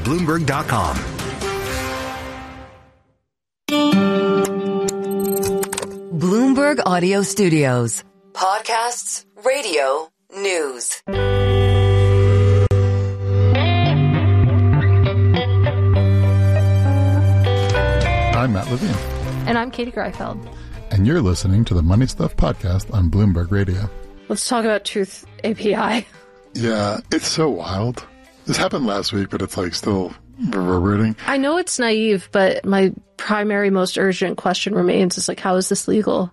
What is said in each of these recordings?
Bloomberg.com. Bloomberg Audio Studios. Podcasts, radio, news. I'm Matt Levine. And I'm Katie Greifeld. And you're listening to the Money Stuff Podcast on Bloomberg Radio. Let's talk about Truth API. Yeah, it's so wild. This happened last week, but it's like still reverberating. I know it's naive, but my primary, most urgent question remains is like, how is this legal?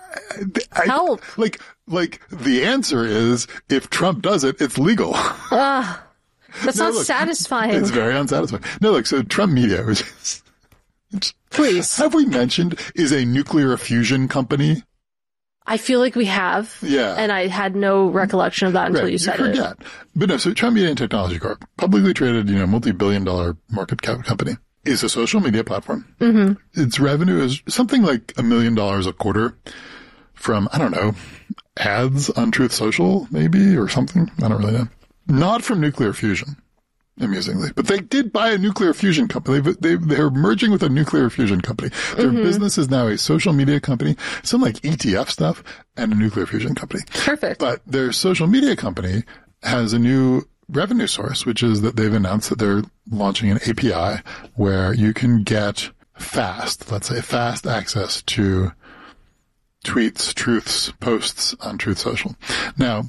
Help. Like the answer is, if Trump does it, it's legal. That's not satisfying. It's very unsatisfying. No, look, so Trump Media, which is, please, have we mentioned, is a nuclear fusion company? I feel like we have. Yeah. And I had no recollection of that until you said it. But no, so Trump Media and Technology Corp, publicly traded, multi-billion-dollar market cap company, is a social media platform. Mm-hmm. Its revenue is something like $1 million a quarter from, I don't know, ads on Truth Social, maybe, or something. I don't really know. Not from nuclear fusion, amusingly. But they did buy a nuclear fusion company. They're merging with a nuclear fusion company. Their business is now a social media company, some like ETF stuff, and a nuclear fusion company. Perfect. But their social media company has a new revenue source, which is that they've announced that they're launching an API where you can get fast access to tweets, truths, posts on Truth Social. Now,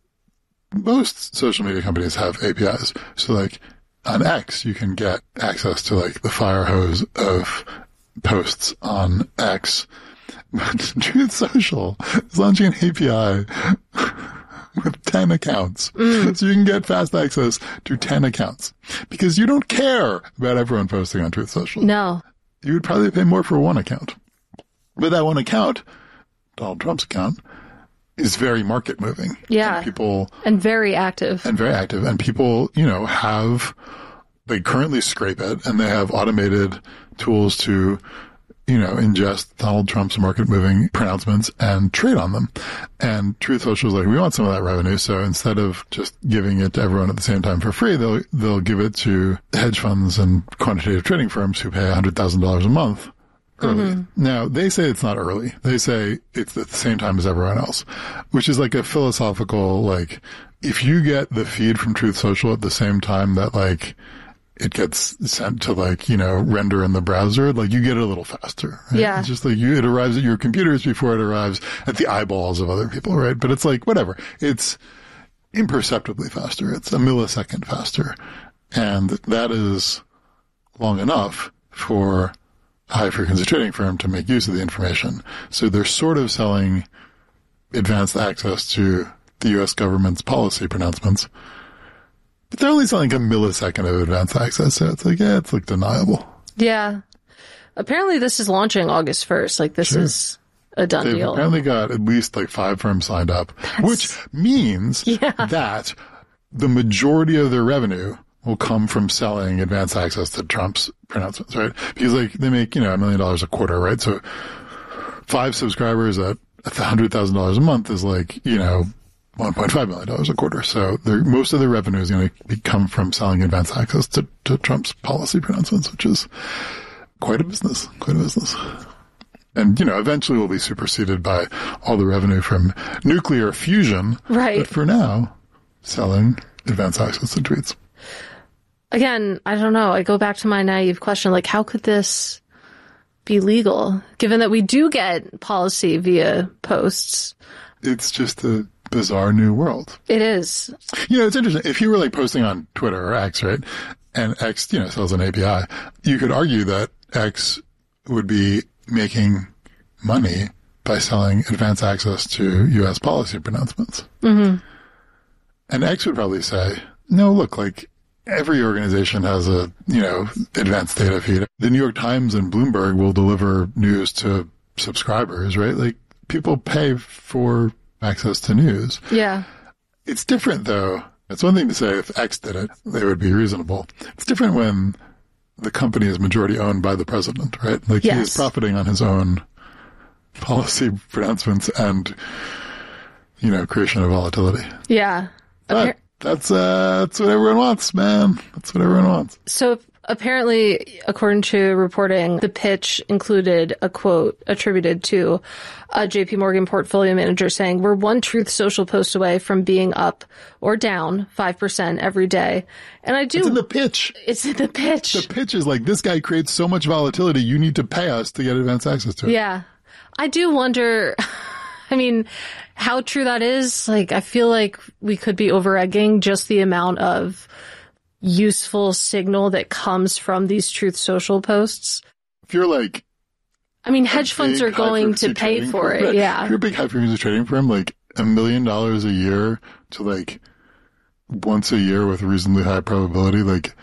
most social media companies have APIs. So like on X, you can get access to like the fire hose of posts on X. But Truth Social is launching an API with 10 accounts. So you can get fast access to 10 accounts because you don't care about everyone posting on Truth Social. No. You would probably pay more for one account. But that one account, Donald Trump's account, is very market moving. Yeah. And very active. And people, they currently scrape it and they have automated tools to, ingest Donald Trump's market moving pronouncements and trade on them. And Truth Social is like, we want some of that revenue. So instead of just giving it to everyone at the same time for free, they'll give it to hedge funds and quantitative trading firms who pay $100,000 a month. Early. Mm-hmm. Now, they say it's not early. They say it's at the same time as everyone else, which is like a philosophical, like, if you get the feed from Truth Social at the same time that, like, it gets sent to, like, render in the browser, like, you get it a little faster. Right? Yeah. It's just like it arrives at your computers before it arrives at the eyeballs of other people, right? But it's like, whatever. It's imperceptibly faster. It's a millisecond faster. And that is long enough for high-frequency trading firm to make use of the information. So they're sort of selling advanced access to the U.S. government's policy pronouncements. But they're only selling a millisecond of advanced access, so it's like, it's like deniable. Yeah. Apparently this is launching August 1st. Like, this is a done They've deal. apparently got at least like 5 firms signed up, which means that the majority of their revenue will come from selling advanced access to Trump's pronouncements, right? Because like they make, $1 million a quarter, right? So 5 subscribers at $100,000 a month is like, $1.5 million a quarter. So most of their revenue is going to come from selling advanced access to Trump's policy pronouncements, which is quite a business. And, eventually will be superseded by all the revenue from nuclear fusion. Right. But for now, selling advanced access to tweets. Again, I don't know. I go back to my naive question, like, how could this be legal, given that we do get policy via posts? It's just a bizarre new world. It is. It's interesting. If you were like posting on Twitter or X, right, and X, sells an API, you could argue that X would be making money by selling advanced access to U.S. policy pronouncements. Mm-hmm. And X would probably say, no, look, like, every organization has a, advanced data feed. The New York Times and Bloomberg will deliver news to subscribers, right? Like, people pay for access to news. Yeah. It's different, though. It's one thing to say if X did it, they would be reasonable. It's different when the company is majority owned by the president, right? Like, he is profiting on his own policy pronouncements and, creation of volatility. Yeah. But That's what everyone wants, man. That's what everyone wants. So apparently, according to reporting, the pitch included a quote attributed to a JP Morgan portfolio manager saying, "We're one Truth Social post away from being up or down 5% every day." And I do. It's in the pitch. It's in the pitch. The pitch is like, this guy creates so much volatility, you need to pay us to get advanced access to it. Yeah. I do wonder, I mean, how true that is. Like, I feel like we could be over-egging just the amount of useful signal that comes from these Truth Social posts. If you're like, I mean, hedge funds are going to pay for it. Yeah. If you're a big high-frequency trading firm, like $1 million a year to like once a year with reasonably high probability, like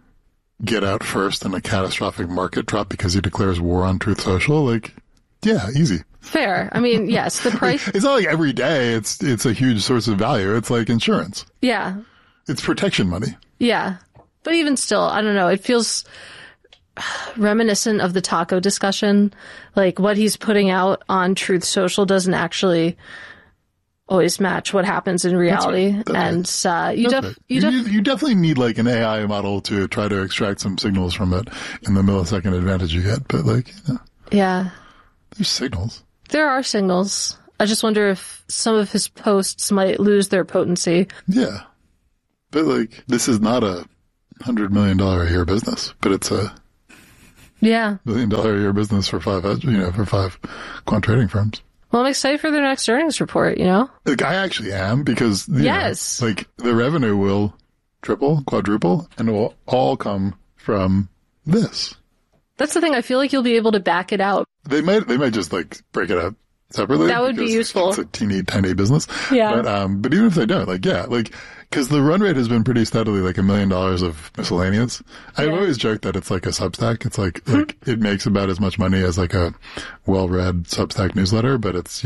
get out first in a catastrophic market drop because he declares war on Truth Social, like, yeah, easy. Fair. I mean, yes, the price. It's not like every day it's a huge source of value. It's like insurance. Yeah. It's protection money. Yeah. But even still, I don't know. It feels reminiscent of the taco discussion. Like, what he's putting out on Truth Social doesn't actually always match what happens in reality. That's right. And you definitely need like an AI model to try to extract some signals from it in the millisecond advantage you get. But like, yeah, there's signals. There are signals. I just wonder if some of his posts might lose their potency. Yeah. But like, this is not a $100 million a year business, but it's a $1 billion a year business for five quant trading firms. Well, I'm excited for their next earnings report, you know? Like, I actually am, because yes, like the revenue will triple, quadruple, and it will all come from this. That's the thing. I feel like you'll be able to back it out. They might just like break it out separately. That would be useful. It's a teeny tiny business. Yeah. But even if they don't, like, yeah, like, because the run rate has been pretty steadily like $1 million of miscellaneous. I've always joked that it's like a Substack. It's like it makes about as much money as like a well-read Substack newsletter, but it's,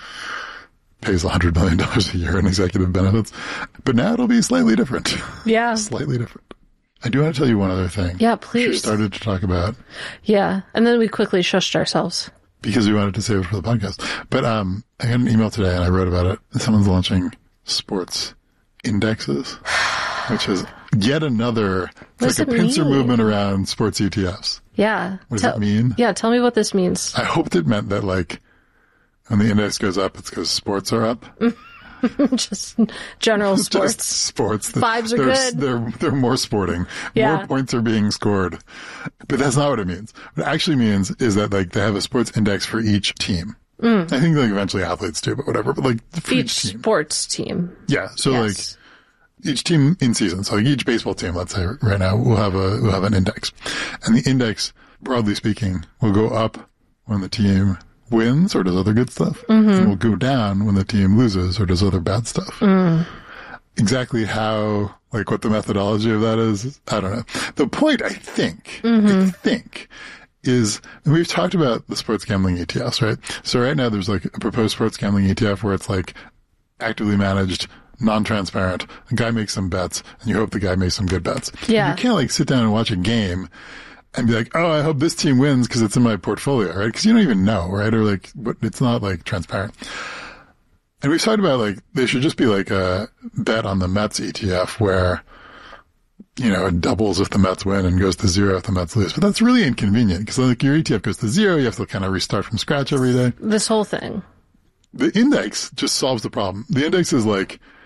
pays $100 million a year in executive benefits. But now it'll be slightly different. Yeah. Slightly different. I do want to tell you one other thing. Yeah, please. She started to talk about. Yeah. And then we quickly shushed ourselves. Because we wanted to save it for the podcast. But I got an email today and I wrote about it. Someone's launching sports indexes, which is yet another, it's like a pincer movement around sports ETFs. Yeah. What does it mean? Yeah, tell me what this means. I hoped it meant that, like, when the index goes up, it's because sports are up. Just general sports. Just sports. Vibes are good. They're more sporting. Yeah. More points are being scored. But that's not what it means. What it actually means is that, like, they have a sports index for each team. I think, like, eventually athletes do, but whatever. But, like, for each team. Sports team. Yeah. So, like, each team in season. So, like, each baseball team, let's say right now, will have an index. And the index, broadly speaking, will go up when the team wins or does other good stuff. And will go down when the team loses or does other bad stuff. Exactly how, like, what the methodology of that is, I don't know. The point, I think, is, and we've talked about the sports gambling ETFs, right? So right now there's like a proposed sports gambling ETF where it's like actively managed, non-transparent. The guy makes some bets and you hope the guy makes some good bets. Yeah. You can't like sit down and watch a game and be like, oh, I hope this team wins because it's in my portfolio, right? Because you don't even know, right? Or like, it's not like transparent. And we've talked about like, there should just be like a bet on the Mets ETF where, it doubles if the Mets win and goes to zero if the Mets lose. But that's really inconvenient because like your ETF goes to zero, you have to kind of restart from scratch every day. This whole thing. The index just solves the problem. The index is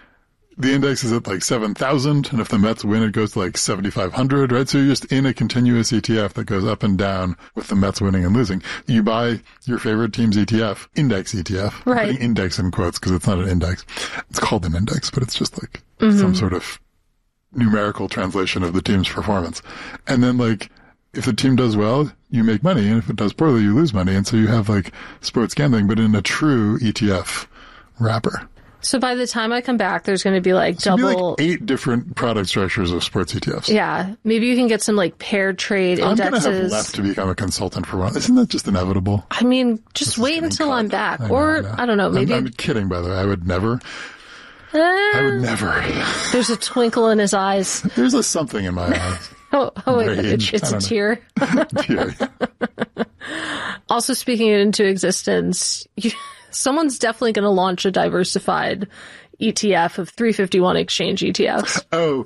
at like 7,000, and if the Mets win, it goes to like 7,500, right? So you're just in a continuous ETF that goes up and down with the Mets winning and losing. You buy your favorite team's ETF, index ETF. Right. I'm putting index in quotes because it's not an index. It's called an index, but it's just like some sort of numerical translation of the team's performance. And then like, if the team does well, you make money, and if it does poorly, you lose money. And so you have like sports gambling, but in a true ETF wrapper. So by the time I come back, there's going to be like double. Like 8 different product structures of sports ETFs. Yeah. Maybe you can get some like paired trade indexes. I'm going to have left to become a consultant for one. Isn't that just inevitable? I mean, just wait until I'm back. I don't know. Maybe. I'm kidding, by the way. I would never. There's a twinkle in his eyes. There's something in my eyes. It's a tear. Tear. Also, speaking it into existence, someone's definitely going to launch a diversified ETF of 351 exchange ETFs. Oh,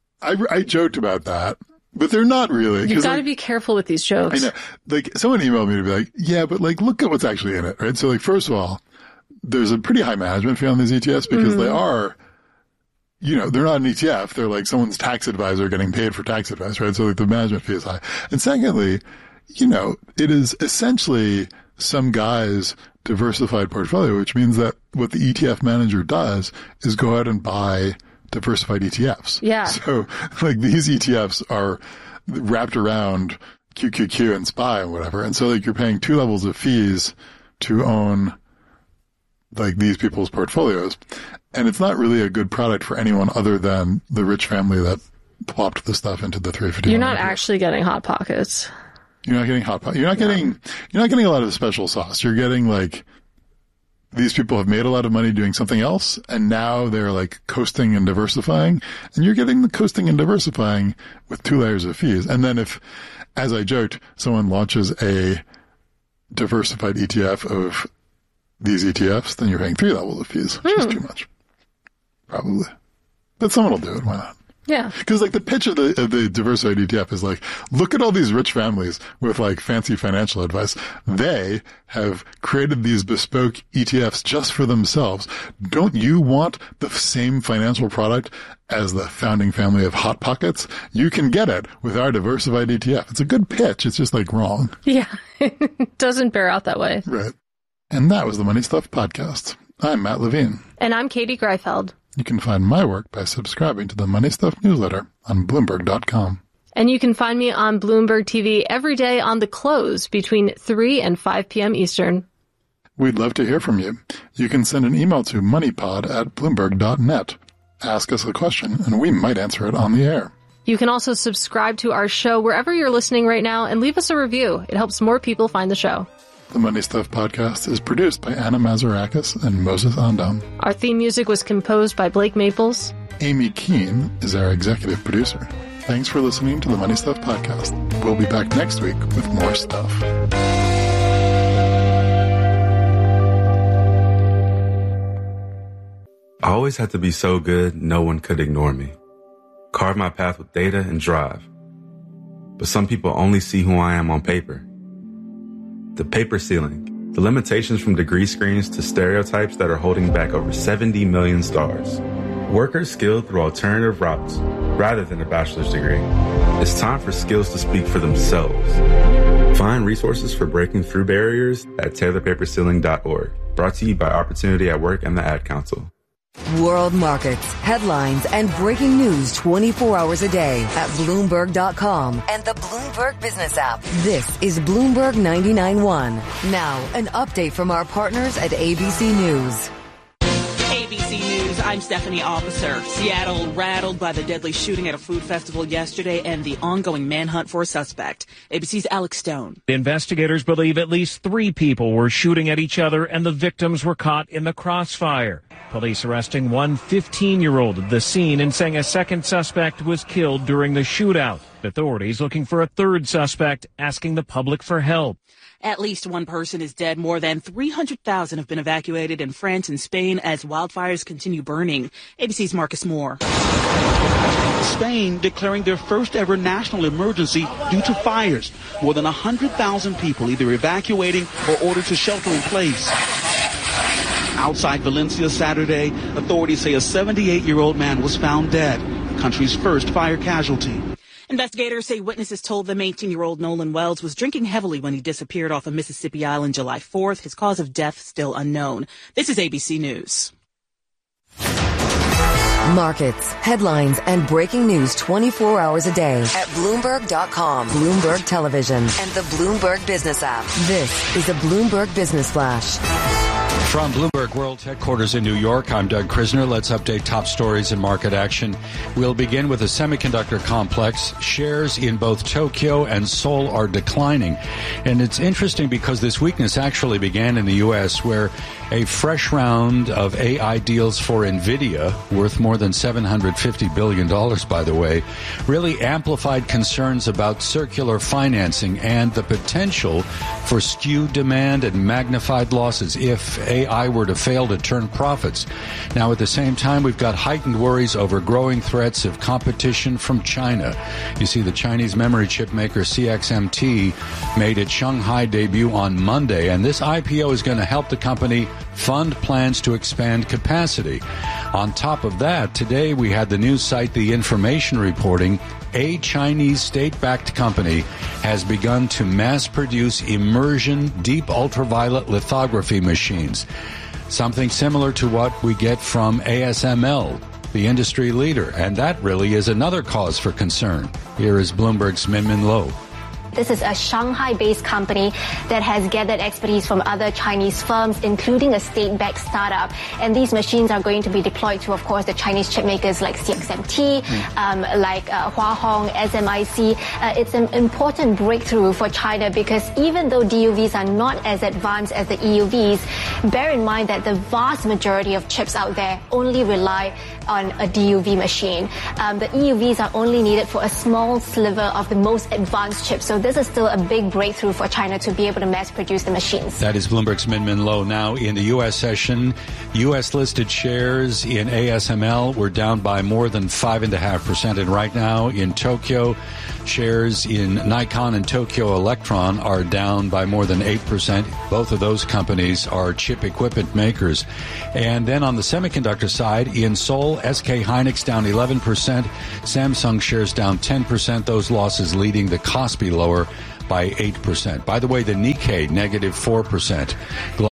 I joked about that, but they're not really. You've got to be careful with these jokes. I know. Like, someone emailed me to be like, yeah, but like, look at what's actually in it, right? So like, first of all, there's a pretty high management fee on these ETFs because they are, you know, they're not an ETF. They're like someone's tax advisor getting paid for tax advice, right? So like the management fee is high. And secondly, you know, it is essentially some guy's diversified portfolio, which means that what the ETF manager does is go out and buy diversified ETFs. Yeah. So like these ETFs are wrapped around QQQ and SPY and whatever. And so like you're paying 2 levels of fees to own like these people's portfolios. And it's not really a good product for anyone other than the rich family that plopped the stuff into the 351. You're not actually getting Hot Pockets. You're not getting Hot Pockets. You're not getting a lot of the special sauce. You're getting like, these people have made a lot of money doing something else, and now they're like coasting and diversifying, and you're getting the coasting and diversifying with 2 layers of fees. And then if, as I joked, someone launches a diversified ETF of these ETFs, then you're paying 3 levels of fees, which is too much. Probably. But someone will do it. Why not? Yeah. Because like the pitch of the diversified ETF is like, look at all these rich families with like fancy financial advice. They have created these bespoke ETFs just for themselves. Don't you want the same financial product as the founding family of Hot Pockets? You can get it with our diversified ETF. It's a good pitch. It's just like wrong. Yeah. It doesn't bear out that way. Right. And that was the Money Stuff Podcast. I'm Matt Levine. And I'm Katie Greifeld. You can find my work by subscribing to the Money Stuff newsletter on Bloomberg.com. And you can find me on Bloomberg TV every day on the close between 3 and 5 p.m. Eastern. We'd love to hear from you. You can send an email to moneypod@bloomberg.net. Ask us a question, and we might answer it on the air. You can also subscribe to our show wherever you're listening right now and leave us a review. It helps more people find the show. The Money Stuff Podcast is produced by Anna Mazarakis and Moses Andam. Our theme music was composed by Blake Maples. Amy Keene is our executive producer. Thanks for listening to the Money Stuff Podcast. We'll be back next week with more stuff. I always had to be so good, no one could ignore me. Carve my path with data and drive. But some people only see who I am on paper. The paper ceiling, the limitations from degree screens to stereotypes that are holding back over 70 million stars. Workers skilled through alternative routes rather than a bachelor's degree. It's time for skills to speak for themselves. Find resources for breaking through barriers at tailorpaperceiling.org. Brought to you by Opportunity at Work and the Ad Council. World markets, headlines, and breaking news 24 hours a day at Bloomberg.com and the Bloomberg Business app. This is Bloomberg 99.1. Now, an update from our partners at ABC News. ABC News, I'm Stephanie Officer. Seattle rattled by the deadly shooting at a food festival yesterday and the ongoing manhunt for a suspect. ABC's Alex Stone. Investigators believe at least 3 people were shooting at each other and the victims were caught in the crossfire. Police arresting one 15-year-old at the scene and saying a second suspect was killed during the shootout. Authorities looking for a third suspect, asking the public for help. At least one person is dead. More than 300,000 have been evacuated in France and Spain as wildfires continue burning. ABC's Marcus Moore. Spain declaring their first ever national emergency due to fires. More than 100,000 people either evacuating or ordered to shelter in place. Outside Valencia Saturday, authorities say a 78-year-old man was found dead, the country's first fire casualty. Investigators say witnesses told them 18-year-old Nolan Wells was drinking heavily when he disappeared off of Mississippi Island July 4th. His cause of death still unknown. This is ABC News. Markets, headlines, and breaking news 24 hours a day at Bloomberg.com, Bloomberg Television, and the Bloomberg Business app. This is a Bloomberg Business Flash. From Bloomberg World Headquarters in New York, I'm Doug Krisner. Let's update top stories and market action. We'll begin with the semiconductor complex. Shares in both Tokyo and Seoul are declining. And it's interesting because this weakness actually began in the U.S., where a fresh round of AI deals for NVIDIA, worth more than $750 billion, by the way, really amplified concerns about circular financing and the potential for skewed demand and magnified losses if AI were to fail to turn profits. Now, at the same time, we've got heightened worries over growing threats of competition from China. You see, the Chinese memory chip maker CXMT made its Shanghai debut on Monday, and this IPO is going to help the company fund plans to expand capacity. On top of that, today we had the news site The Information reporting a Chinese state-backed company has begun to mass-produce immersion deep ultraviolet lithography machines, something similar to what we get from ASML, the industry leader, and that really is another cause for concern. Here is Bloomberg's Min-Min Lo. This is a Shanghai-based company that has gathered expertise from other Chinese firms, including a state-backed startup. And these machines are going to be deployed to, of course, the Chinese chip makers like CXMT, like Hua Hong, SMIC. It's an important breakthrough for China because even though DUVs are not as advanced as the EUVs, bear in mind that the vast majority of chips out there only rely on a DUV machine. The EUVs are only needed for a small sliver of the most advanced chips. So this is still a big breakthrough for China to be able to mass produce the machines. That is Bloomberg's Min-Min Lo. Now, in the U.S. session, U.S. listed shares in ASML were down by more than 5.5%. And right now in Tokyo, shares in Nikon and Tokyo Electron are down by more than 8%. Both of those companies are chip equipment makers. And then on the semiconductor side, in Seoul, SK Hynix down 11%, Samsung shares down 10%, those losses leading the Kospi lower by 8%. By the way, the Nikkei negative 4%.